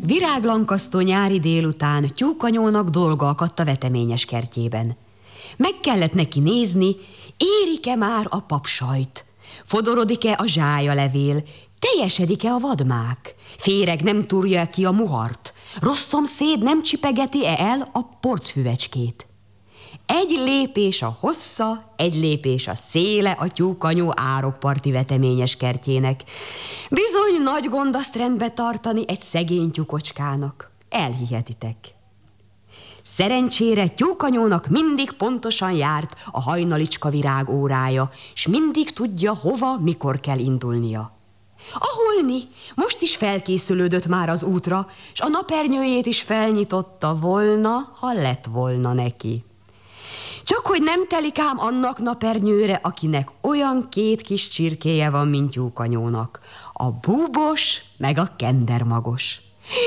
Viráglankasztó nyári délután tyúkanyónak dolga akadt a veteményes kertjében. Meg kellett neki nézni, érik-e már a papsajt, fodorodik-e a zsályalevél, teljesedik-e a vadmák, féreg nem túrja ki a muhart, rossz szomszéd nem csipegeti-e el a porcfüvecskét. Egy lépés a hossza, egy lépés a széle a tyúkanyó árokparti veteményes kertjének. Bizony nagy gond azt rendbe tartani egy szegény tyúkocskának. Elhihetitek. Szerencsére tyúkanyónak mindig pontosan járt a hajnalicska virág órája, s mindig tudja, hova, mikor kell indulnia. A holmi most is felkészülődött már az útra, s a napernyőjét is felnyitotta volna, ha lett volna neki. Csak hogy nem telik ám annak napernyőre, akinek olyan két kis csirkéje van, mint tyúkanyónak. A búbos, meg a kendermagos.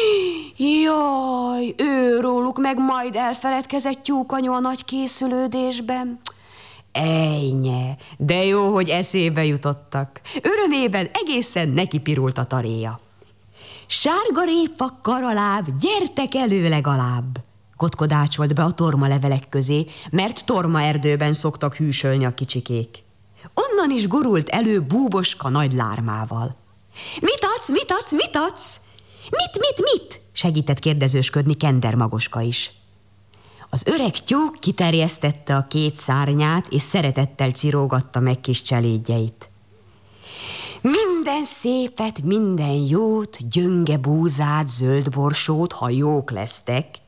Jaj, őróluk meg majd elfeledkezett tyúkanyó a nagy készülődésben. Ejnye, de jó, hogy eszébe jutottak. Örömében egészen nekipirult a taréja. Sárgarépa, karaláb, gyertek elő legalább! Kotkodácsolt be a tormalevelek közé, mert tormaerdőben szoktak hűsölni a kicsikék. Onnan is gurult elő búboska nagy lármával. Mit adsz, mit adsz, mit adsz? Mit? Segített kérdezősködni kendermagoska is. Az öreg tyúk kiterjesztette a két szárnyát, és szeretettel cirógatta meg kis cselédjeit. Minden szépet, minden jót, gyönge búzát, zöld borsót, ha jók lesztek,